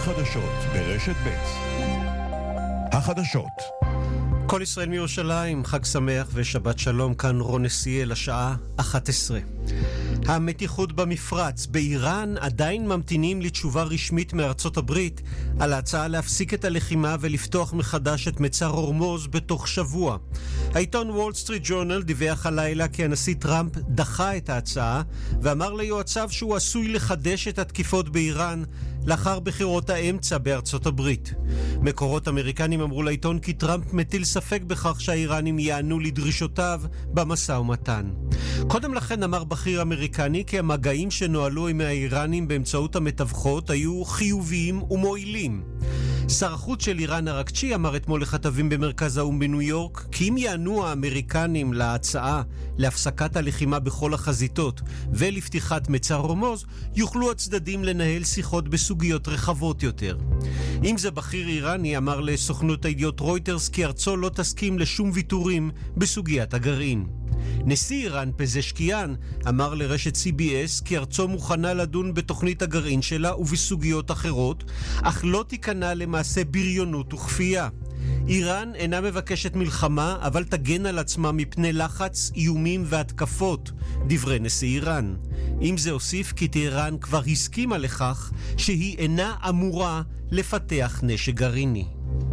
חדשות ברשת ב'. החדשות. כל ישראל מירושלים, חג שמח ושבת שלום, כאן רון נסיאל, השעה 11. המתיחות במפרץ. באיראן עדיין ממתינים לתשובה רשמית מארצות הברית על ההצעה להפסיק את הלחימה ולפתוח מחדש את מצר הורמוז בתוך שבוע. העיתון וול סטריט ג'ורנל דיווח הלילה כי הנשיא טראמפ דחה את ההצעה ואמר ליועציו שהוא עשוי לחדש את התקיפות באיראן לאחר בחירות האמצע בארצות הברית. מקורות אמריקנים אמרו לעיתון כי טראמפ מטיל ספק בכך שהאיראנים יענו לדרישותיו במשא ומתן. קודם לכן אמר בכיר אמריקני כי המגעים שנועלו עם האיראנים באמצעות המתווכות היו חיוביים ומועילים. שר החוץ של איראן ארקצ'י אמר אתמול לכתבים במרכז האו"ם בניו יורק כי אם יענו האמריקנים להצעה להפסקת הלחימה בכל החזיתות ולפתיחת מצר הורמוז, יוכלו הצדדים לנהל שיחות בסוגיות רחבות יותר. אם זה בכיר איראני אמר לסוכנות הידיעות רויטרס כי ארצו לא תסכים לשום ויתורים בסוגיית הגרעין. נשיא איראן פזשקיאן אמר לרשת CBS כי ארצו מוכנה לדון בתוכנית הגרעין שלה ובסוגיות אחרות, אך לא תיכנע למעשה בריונות וכפייה. איראן אינה מבקשת מלחמה, אבל תגן על עצמה מפני לחץ, איומים והתקפות, דברי נשיא איראן. אם זה הוסיף כי טהרן כבר הסכימה לכך שהיא אינה אמורה לפתח נשק גרעיני.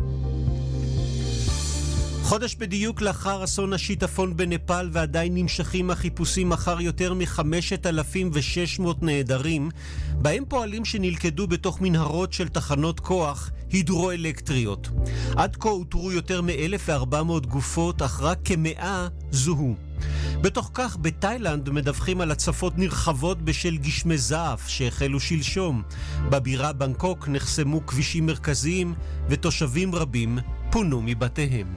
חודש בדיוק לאחר אסון השיטפון בנפאל ועדיין נמשכים החיפושים אחר יותר מ-5,600 נעדרים, בהם פועלים שנלכדו בתוך מנהרות של תחנות כוח הידרואלקטריות. עד כה אותרו יותר מ-1,400 גופות, אך רק כ100 זוהו. בתוך כך בתאילנד מדווחים על הצפות נרחבות בשל גשמי זעף שהחלו שלשום. בבירה בנקוק נחסמו כבישים מרכזיים ותושבים רבים פונו מבתיהם.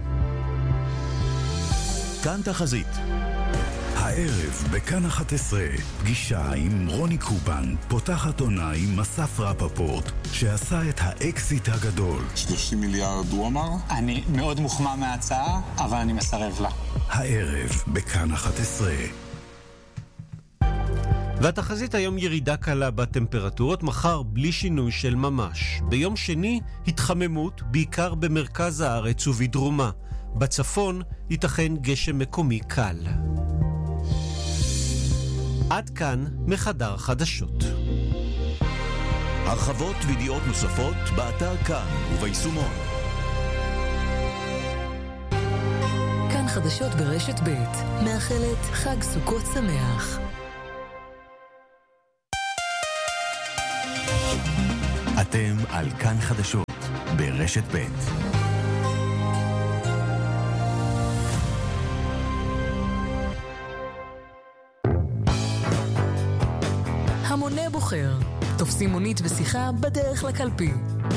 כאן תחזית. הערב בכאן 11, פגישה עם רוני קובן, פותחת עונה עם מסף רפפורט, שעשה את האקסיט הגדול. 30 מיליארד הוא אמר? אני מאוד מוחמא מההצעה, אבל אני מסרב לה. הערב בכאן 11. והתחזית היום ירידה קלה בטמפרטורות, מחר בלי שינוי של ממש. ביום שני התחממות, בעיקר במרכז הארץ ובדרומה. בצפון ייתכן גשם מקומי קל. עד כאן מחדר חדשות. הרחבות וידיעות נוספות באתר כאן וביישומון. כאן חדשות ברשת ב' מאחלת חג סוכות שמח. אתם על כאן חדשות ברשת ב'. המונה בוחר. תופסים מונית ושיחה בדרך לקלפי.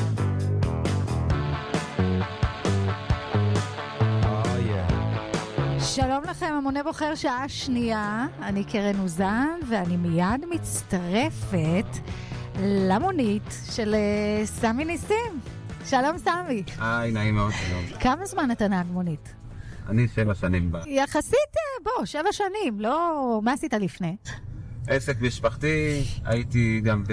שלום לכם, המונה בוחר שעה שנייה. אני קרן אוזן ואני מיד מצטרפת למונית של סמי ניסים. שלום סמי. היי, נעים מאוד, שלום. כמה זמן אתה נהג מונית? אני 7 שנים בה. יחסית, 7 שנים, לא... מה עשית לפני? עסק משפחתי, הייתי גם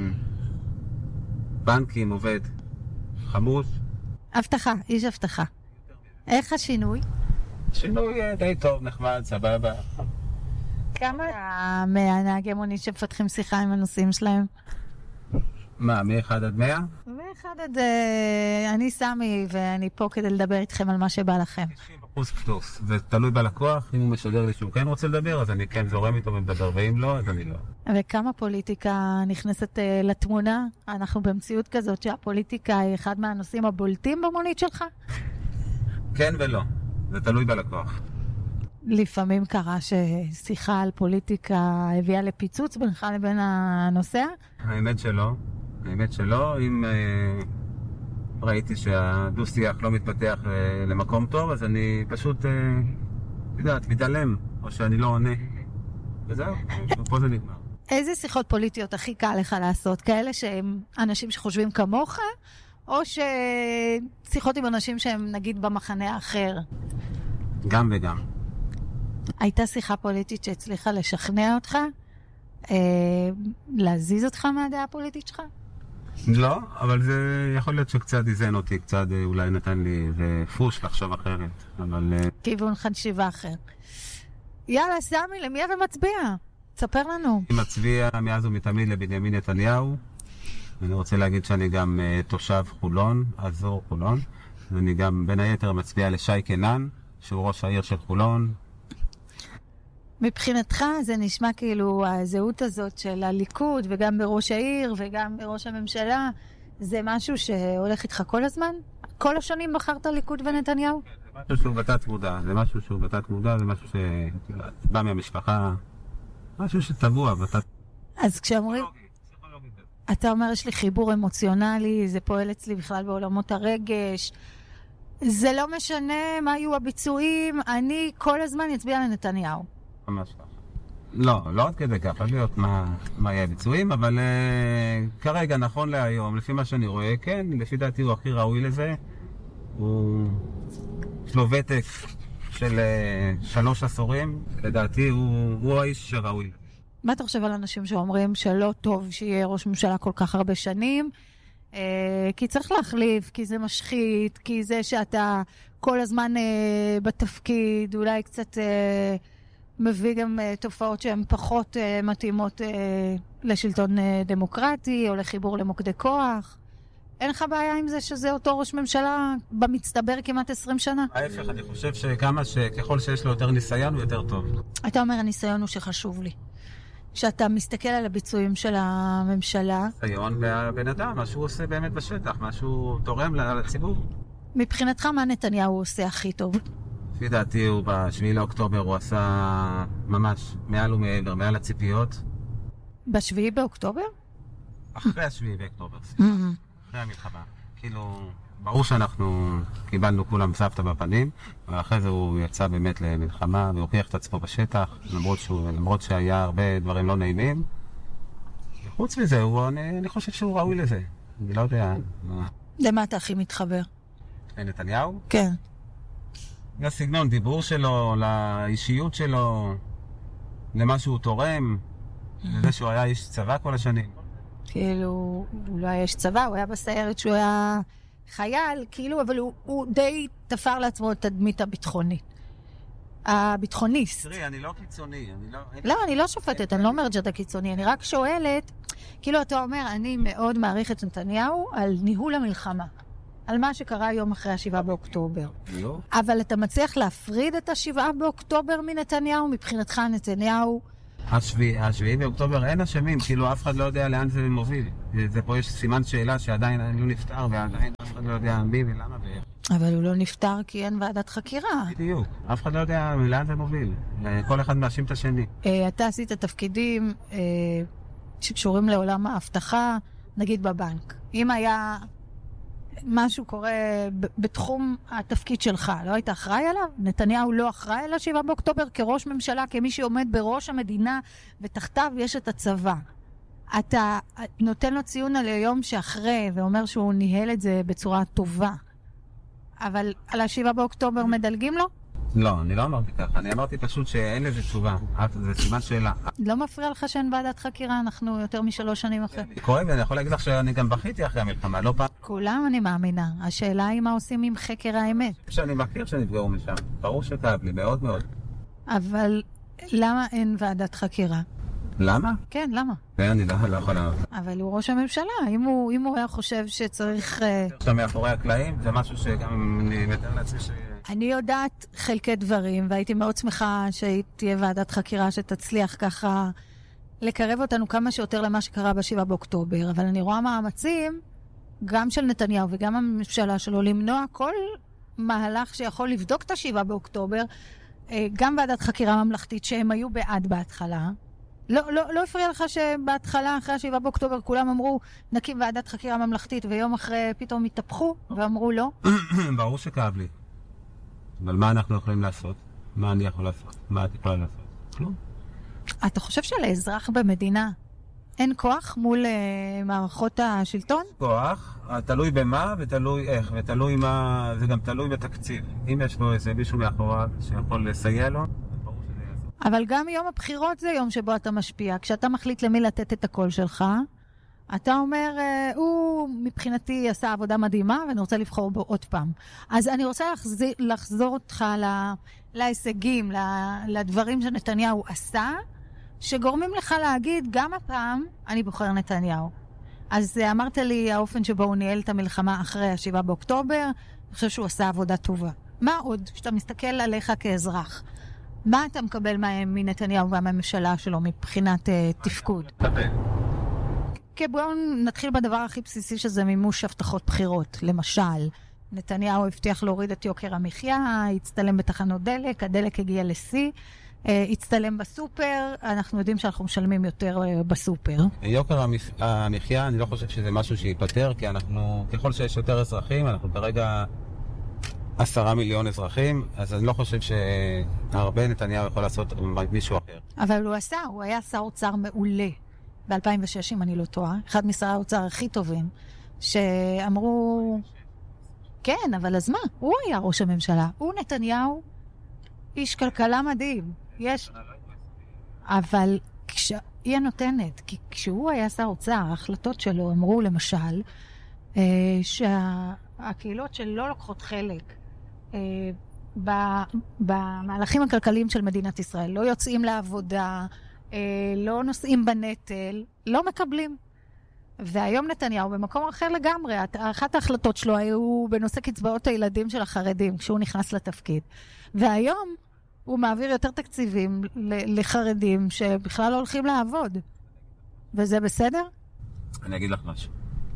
בבנקים, עובד חמוש. הבטחה, איש הבטחה. איך השינוי? שינוי די טוב, נחמד, סבבה. כמה מהנהגי מונית שמפתחים שיחה עם הנושאים שלהם? מה, מ-1 עד 100? מ-1 עד... אני סמי ואני פה כדי לדבר איתכם על מה שבא לכם. 90% פלוס, זה תלוי בלקוח, אם הוא משדר לי שהוא כן רוצה לדבר, אז אני כן זורם איתו ומדבר, ואם לא, אז אני לא. וכמה פוליטיקה נכנסת לתמונה? אנחנו במציאות כזאת שהפוליטיקה היא אחד מהנושאים הבולטים במונית שלך? כן ולא, זה תלוי בלקוח. לפעמים קרה ששיחה על פוליטיקה הביאה לפיצוץ בינך לבין הנוסע? האמת שלא, אם ראיתי שהדו-שיח לא מתפתח למקום טוב, אז אני פשוט, מתעלם, או שאני לא עונה. וזהו, פה זה נגמר. איזה שיחות פוליטיות הכי קל לך לעשות? כאלה שהם אנשים שחושבים כמוך, או ששיחות עם אנשים שהם נגיד במחנה האחר? גם וגם. הייתה שיחה פוליטית שהצליחה לשכנע אותך? להזיז אותך מהדעה הפוליטית שלך? לא, אבל זה יכול להיות שקצת איזן אותי, קצת אולי נתן לי איזה פוש לחשוב אחרת, אבל... כיוון חשיבה אחר. יאללה, סמי, למי אתה מצביע? תספר לנו. אני מצביע מאז ומתמיד לבנימין נתניהו. אני רוצה להגיד שאני גם תושב חולון, אזור חולון. ואני גם בין היתר מצביע לשי קנן, שהוא ראש העיר של חולון. מבחינתך זה נשמע כאילו הזהות הזאת של הליכוד, וגם בראש העיר וגם בראש הממשלה, זה משהו שהולך איתך כל הזמן? כל השנים בחרת ליכוד ונתניהו? זה משהו שהוא בתת מודע, זה משהו שבא מהמשפחה, משהו שטבוע בתת... אז כשאומרים... אתה אומר, יש לי חיבור אמוציונלי, זה פועל אצלי בכלל בעולמות הרגש, זה לא משנה מה יהיו הביצועים, אני כל הזמן אצביע לנתניהו. ממש ככה. לא עד כדי ככה, להיות מה יהיה ביצועים, אבל כרגע, נכון להיום, לפי מה שאני רואה, כן, לפי דעתי הוא הכי ראוי לזה. יש לו ותק של 3 עשורים, לדעתי הוא האיש שראוי. מה אתה חושב על אנשים שאומרים שלא טוב שיהיה ראש ממשלה כל כך הרבה שנים? כי צריך להחליף, כי זה משחית, כי זה שאתה כל הזמן בתפקיד, אולי קצת מביא גם תופעות שהן פחות מתאימות לשלטון דמוקרטי או לחיבור למוקדי כוח. אין לך בעיה עם זה שזה אותו ראש ממשלה במצטבר כמעט 20 שנה? ההפך, אני חושב שככל שיש לו יותר ניסיון הוא יותר טוב. אתה אומר, הניסיון הוא שחשוב לי. שאתה מסתכל על הביצועים של הממשלה. ניסיון והבן אדם, מה שהוא עושה באמת בשטח, מה שהוא תורם לציבור. מבחינתך, מה נתניהו עושה הכי טוב? לפי דעתי, ב-7 לאוקטובר הוא עשה ממש מעל ומעבר, מעל הציפיות. ב-7 באוקטובר? אחרי 7 באוקטובר, אחרי המלחמה. כאילו, ברור שאנחנו קיבלנו כולם סבתא בפנים, ואחרי זה הוא יצא באמת למלחמה והוכיח את עצמו בשטח, למרות שהיה הרבה דברים לא נעימים. חוץ מזה, אני חושב שהוא ראוי לזה. אני לא יודע. למה אתה הכי מתחבר? לנתניהו? כן. לסגנון דיבור שלו, לאישיות שלו, למה שהוא תורם, לזה שהוא היה איש צבא כל השנים. כאילו, הוא לא היה איש צבא, הוא היה בסיירת שהוא היה חייל, כאילו, אבל הוא די תפר לעצמו את תדמית הביטחונית. הביטחוניסט. תראי, אני לא קיצוני, אני לא שופטת, אני לא אומרת שאתה קיצוני, אני רק שואלת, כאילו אתה אומר, אני מאוד מעריך את נתניהו על ניהול המלחמה. על מה שקרה יום אחרי 7 באוקטובר. לא. אבל אתה מצליח להפריד את 7 באוקטובר מנתניהו? מבחינתך נתניהו... 7 באוקטובר אין אשמים, כאילו אף אחד לא יודע לאן זה מוביל. זה פה יש סימן שאלה שעדיין לא נפטר, ועדיין אף אחד לא יודע מי ולמה ואיך. אבל הוא לא נפטר כי אין ועדת חקירה. בדיוק, אף אחד לא יודע לאן זה מוביל. כל אחד מאשים את השני. אתה עשית תפקידים שקשורים לעולם ההבטחה, נגיד בבנק. אם היה... משהו קורה בתחום התפקיד שלך, לא היית אחראי עליו? נתניהו לא אחראי על 7 באוקטובר כראש ממשלה, כמי שעומד בראש המדינה, ותחתיו יש את הצבא. אתה נותן לו ציון על היום שאחרי, ואומר שהוא ניהל את זה בצורה טובה. אבל על 7 באוקטובר מדלגים לו? לא, אני לא אמרתי ככה. אני אמרתי פשוט שאין לזה תשובה. זה סימן שאלה. לא מפריע לך שאין ועדת חקירה? אנחנו יותר מ3 שנים אחרי. כואב, ואני יכול להגיד לך שאני גם בכיתי אחרי המלחמה, לא פעם. כולם אני מאמינה. השאלה היא מה עושים עם חקר האמת. שאני מכיר שנפגעו משם. ברור שכאב לי, מאוד מאוד. אבל למה אין ועדת חקירה? למה? כן, למה? אני לא יכול לענות. אבל הוא ראש הממשלה. אם הוא היה חושב שצריך... שאתה מאחורי הקלעים, זה משהו שגם אני מתאר לעצמי ש... אני יודעת חלקי דברים, והייתי מאוד שמחה שתהיה ועדת חקירה שתצליח ככה לקרב אותנו כמה שיותר למה שקרה ב7 באוקטובר, אבל אני רואה מאמצים, גם של נתניהו וגם הממשלה שלו, למנוע כל מהלך שיכול לבדוק את 7 באוקטובר, גם ועדת חקירה ממלכתית שהם היו בעד בהתחלה. לא הפריע לך שבהתחלה, אחרי 7 באוקטובר, כולם אמרו, נקים ועדת חקירה ממלכתית, ויום אחרי פתאום התהפכו ואמרו לא? ברור שכאב לי. אבל מה אנחנו יכולים לעשות? מה אני יכול לעשות? מה את יכולה לעשות? כלום. אתה חושב שלאזרח במדינה אין כוח מול מערכות השלטון? כוח, תלוי במה ותלוי איך, ותלוי מה, זה גם תלוי בתקציב. אם יש לו איזה מישהו מאחוריו שיכול לסייע לו, ברור שזה יעזור. אבל גם יום הבחירות זה יום שבו אתה משפיע. כשאתה מחליט למי לתת את הקול שלך, אתה אומר, הוא מבחינתי עשה עבודה מדהימה, ואני רוצה לבחור בו עוד פעם. אז אני רוצה לחזור אותך להישגים, לדברים שנתניהו עשה, שגורמים לך להגיד, גם הפעם אני בוחר נתניהו. אז אמרת לי, האופן שבו הוא ניהל את המלחמה אחרי 7 באוקטובר, אני חושב שהוא עשה עבודה טובה. מה עוד? כשאתה מסתכל עליך כאזרח, מה אתה מקבל מנתניהו והממשלה שלו מבחינת תפקוד? בואו נתחיל בדבר הכי בסיסי, שזה מימוש הבטחות בחירות. למשל, נתניהו הבטיח להוריד את יוקר המחיה, הצטלם בתחנות דלק, הדלק הגיע לשיא, הצטלם בסופר, אנחנו יודעים שאנחנו משלמים יותר בסופר. יוקר המחיה, אני לא חושב שזה משהו שיפטר, כי אנחנו, ככל שיש יותר אזרחים, אנחנו כרגע 10 מיליון אזרחים, אז אני לא חושב שהרבה נתניהו יכול לעשות מישהו אחר. אבל הוא היה שר אוצר מעולה. ב-2006, אם אני לא טועה, אחד משרי האוצר הכי טובים, שאמרו, כן, אבל אז מה? הוא היה ראש הממשלה. הוא נתניהו, איש כלכלה מדהים. אבל היא הנותנת, כי כשהוא היה שר אוצר, ההחלטות שלו אמרו למשל, שהקהילות שלא לוקחות חלק במהלכים הכלכליים של מדינת ישראל, לא יוצאים לעבודה, לא נושאים בנטל, לא מקבלים. והיום נתניהו במקום אחר לגמרי. אחת ההחלטות שלו היו בנושא קצבאות הילדים של החרדים, כשהוא נכנס לתפקיד. והיום הוא מעביר יותר תקציבים לחרדים שבכלל לא הולכים לעבוד. וזה בסדר? אני אגיד לך משהו.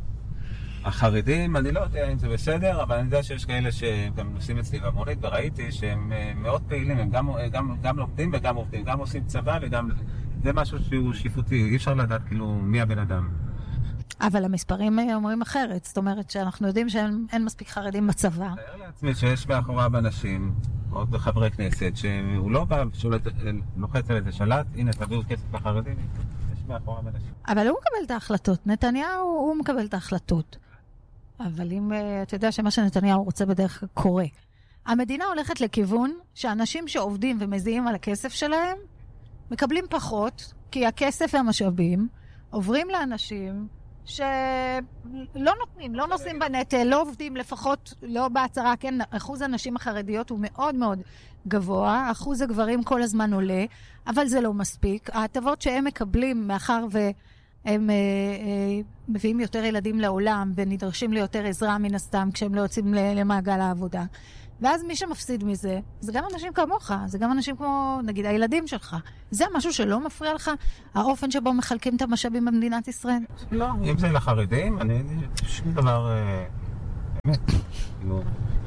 החרדים, אני לא יודע אם זה בסדר, אבל אני יודע שיש כאלה שגם נוסעים אצלי במונית, וראיתי שהם מאוד פעילים, הם גם לומדים וגם עובדים, גם עושים צבא וגם... זה משהו שהוא שיפוטי, אי אפשר לדעת כאילו מי הבן אדם. אבל המספרים אומרים אחרת, זאת אומרת שאנחנו יודעים שאין מספיק חרדים בצבא. תאר לעצמי שיש מאחוריו אנשים, עוד חברי כנסת, שהוא לא בא לוחץ על איזה שלט, הנה תביאו כסף לחרדים, יש מאחוריו אנשים. אבל הוא מקבל את ההחלטות, נתניהו הוא מקבל את ההחלטות. אבל אם אתה יודע שמה שנתניהו רוצה בדרך כלל קורה, המדינה הולכת לכיוון שאנשים שעובדים ומזיעים על הכסף שלהם, מקבלים פחות, כי הכסף והמשאבים עוברים לאנשים שלא נותנים, לא נושאים בנטל, לא עובדים, לפחות לא בהצהרה, כן, אחוז הנשים החרדיות הוא מאוד מאוד גבוה, אחוז הגברים כל הזמן עולה, אבל זה לא מספיק. ההטבות שהם מקבלים, מאחר והם מביאים יותר ילדים לעולם, ונדרשים ליותר עזרה מן הסתם, כשהם לא יוצאים למעגל העבודה. ואז מי שמפסיד מזה, זה גם אנשים כמוך, זה גם אנשים כמו, נגיד, הילדים שלך. זה משהו שלא מפריע לך, האופן שבו מחלקים את המשאבים במדינת ישראל? לא, אם זה לחרדים, אני שום דבר, באמת, לא.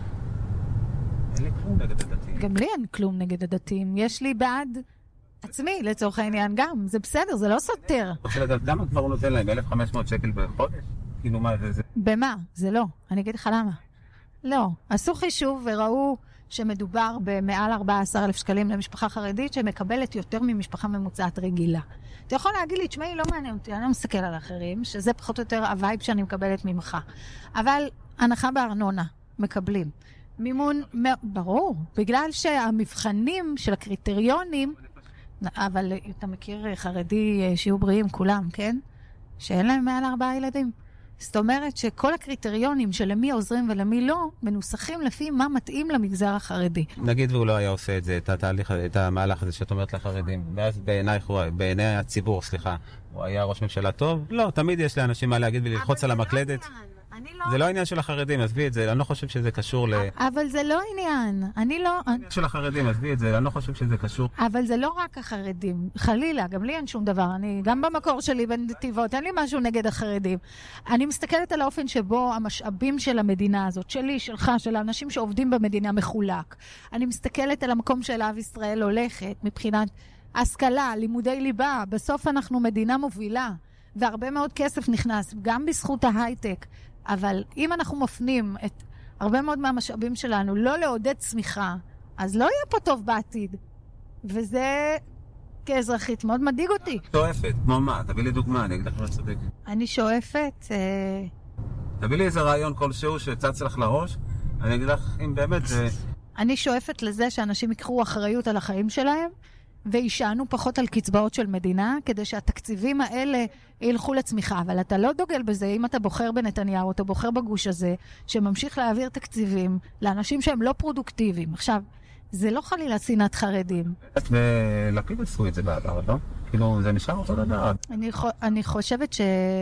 אין לי כלום נגד הדתיים. גם לי אין כלום נגד הדתיים. יש לי בעד עצמי, לצורך העניין גם. זה בסדר, זה לא סותר. למה כבר הוא נותן להם 1,500 שקל בחודש? כאילו מה זה? במה? זה לא. אני אגיד לך למה. לא. עשו חישוב וראו שמדובר במעל 14,000 שקלים למשפחה חרדית שמקבלת יותר ממשפחה ממוצעת רגילה. אתה יכול להגיד לי, תשמעי, לא מעניין אותי, אני לא מסתכל על האחרים, שזה פחות או יותר הווייב שאני מקבלת ממך. אבל הנחה בארנונה מקבלים. מימון, ברור, בגלל שהמבחנים של הקריטריונים, אבל אתה מכיר חרדי שיהיו בריאים כולם, כן? שאין להם מעל 4 ילדים. זאת אומרת שכל הקריטריונים של למי עוזרים ולמי לא, מנוסחים לפי מה מתאים למגזר החרדי. נגיד והוא לא היה עושה את זה, את התהליך, את המהלך הזה שאת אומרת לחרדים, ואז בעיני הציבור, סליחה, הוא היה ראש ממשלה טוב? לא, תמיד יש לאנשים מה להגיד וללחוץ על המקלדת. זה לא עניין של החרדים, עזבי את זה, אני לא חושב שזה קשור אבל זה לא עניין, אני לא... עניין של החרדים, עזבי את זה, אני לא חושב שזה קשור. אבל זה לא רק החרדים, חלילה, גם לי אין שום דבר, אני גם במקור שלי בנתיבות, אין לי משהו נגד החרדים. אני מסתכלת על האופן שבו המשאבים של המדינה הזאת, שלי, שלך, של האנשים שעובדים במדינה מחולק. אני מסתכלת על המקום שאליו ישראל הולכת, מבחינת השכלה, לימודי ליבה, בסוף אנחנו מדינה מובילה, והרבה מאוד כסף נכנס, גם בזכות ההייטק. אבל אם אנחנו מפנים את הרבה מאוד מהמשאבים שלנו לא לעודד צמיחה, אז לא יהיה פה טוב בעתיד. וזה כאזרחית מאוד מדאיג אותי. שואפת, כמו מה? תביא לי דוגמה, אני אגיד לך מה צודק. אני שואפת... תביא לי איזה רעיון כלשהו שצץ לך לראש, אני אגיד לך אם באמת זה... אני שואפת לזה שאנשים יקחו אחריות על החיים שלהם, וישענו פחות על קצבאות של מדינה, כדי שהתקציבים האלה ילכו לצמיחה. אבל אתה לא דוגל בזה אם אתה בוחר בנתניהו, אתה בוחר בגוש הזה, שממשיך להעביר תקציבים לאנשים שהם לא פרודוקטיביים. עכשיו, זה לא חלילה שנאת חרדים. ולפיד עשו את זה בעבר, לא? כאילו, זה נשאר אותו דבר. אני חושבת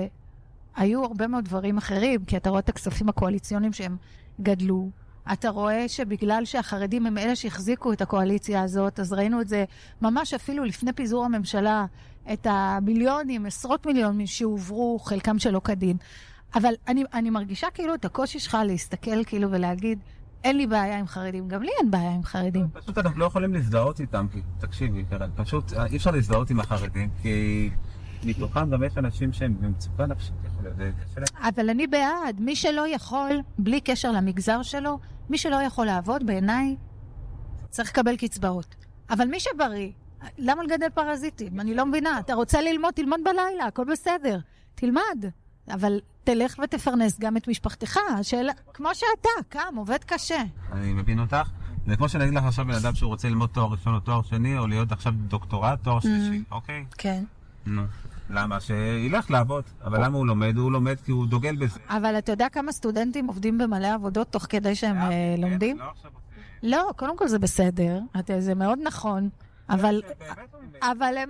שהיו הרבה מאוד דברים אחרים, כי אתה רואה את הכספים הקואליציוניים שהם גדלו. אתה רואה שבגלל שהחרדים הם אלה שהחזיקו את הקואליציה הזאת, אז ראינו את זה ממש אפילו לפני פיזור הממשלה, את המיליונים, עשרות מיליונים שהועברו, חלקם שלא כדין. אבל אני מרגישה כאילו את הקושי שלך להסתכל כאילו ולהגיד, אין לי בעיה עם חרדים, גם לי אין בעיה עם חרדים. פשוט אנחנו לא יכולים להזדהות איתם, כי תקשיבי, פשוט אי אפשר להזדהות עם החרדים, כי מתוכם גם יש אנשים שהם במצוקה נפשית. אבל אני בעד, מי שלא יכול, בלי קשר למגזר שלו, מי שלא יכול לעבוד בעיניי, צריך לקבל קצבאות. אבל מי שבריא, למה לגדל פרזיטים? אני לא מבינה. אתה רוצה ללמוד, תלמוד בלילה, הכל בסדר. תלמד. אבל תלך ותפרנס גם את משפחתך. כמו שאתה, קם, עובד קשה. אני מבין אותך. זה כמו שנגיד לך עכשיו בן אדם שהוא רוצה ללמוד תואר ראשון או תואר שני, או להיות עכשיו דוקטורט, תואר שלישי, אוקיי? כן. נו. למה? שילך לעבוד. אבל למה הוא לומד? הוא לומד כי הוא דוגל בזה. אבל אתה יודע כמה סטודנטים עובדים במלא עבודות תוך כדי שהם לומדים? לא, קודם כל זה בסדר. זה מאוד נכון. אבל הם...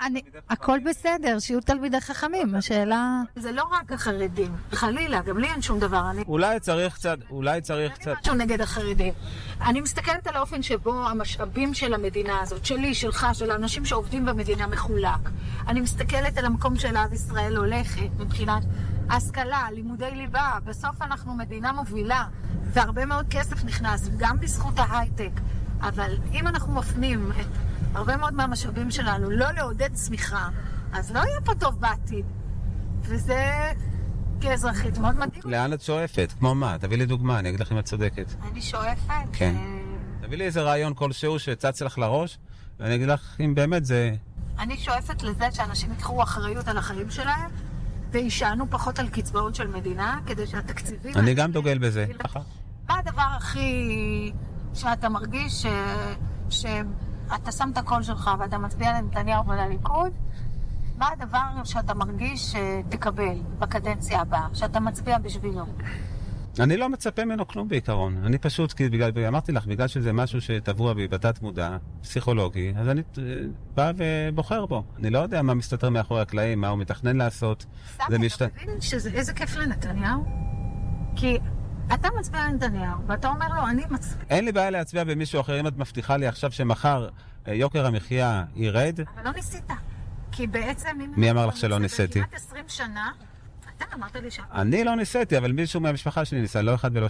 הכל בסדר, שיהיו תלמידי חכמים. השאלה... זה לא רק החרדים. חלילה, גם לי אין שום דבר. אולי צריך קצת... אני משהו נגד החרדים. אני מסתכלת על האופן שבו המשאבים של המדינה הזאת, שלי, שלך, של האנשים שעובדים במדינה מחולק. אני מסתכלת על המקום של אב ישראל הולכת, מבחינת השכלה, לימודי ליבה. בסוף אנחנו מדינה מובילה, והרבה מאוד כסף נכנס, גם בזכות ההייטק. אבל אם אנחנו מפנים את הרבה מאוד מהמשאבים שלנו לא לעודד צמיחה, אז לא יהיה פה טוב בעתיד. וזה כאזרחית מאוד מדהים. לאן את שואפת? כמו מה? תביא לי דוגמה, אני אגיד לך אם את צודקת. אני שואפת? כן. תביא לי איזה רעיון כלשהו שצץ לך לראש, ואני אגיד לך אם באמת זה... אני שואפת לזה שאנשים יקחו אחריות על החיים שלהם, וישענו פחות על קצבאות של מדינה, כדי שהתקציבים... אני גם דוגל בזה. מה הדבר הכי שאתה מרגיש שאתה שם את הקול שלך ואתה מצביע לנתניהו ולליכוד? מה הדבר שאתה מרגיש שתקבל בקדנציה הבאה, שאתה מצביע בשבילו? אני לא מצפה ממנו כלום בעיקרון. אני פשוט, כי אמרתי לך, בגלל שזה משהו שטבוע בי בתת מודע, פסיכולוגי, אז אני בא ובוחר בו. אני לא יודע מה מסתתר מאחורי הקלעים, מה הוא מתכנן לעשות. סמי, אתה מבין איזה כיף לנתניהו? כי אתה מצביע לנתניהו, ואתה אומר לו, אני מצביע. אין לי בעיה להצביע במישהו אחר, אם את מבטיחה לי עכשיו שמחר יוקר המחיה ירד. אבל לא ניסית. כי בעצם... מי אמר לך שלא ניסיתי? כמעט 20 שנה, אתה אמרת לי ש... אני לא ניסיתי, אבל מישהו מהמשפחה שלי ניסה, לא אחד ולא